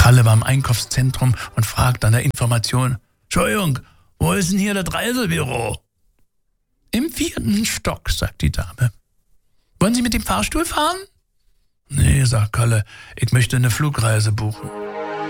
Kalle war im Einkaufszentrum und fragte an der Information: Entschuldigung, wo ist denn hier das Reisebüro? Im 4. Stock, sagt die Dame. Wollen Sie mit dem Fahrstuhl fahren? Nee, sagt Kalle, ich möchte eine Flugreise buchen.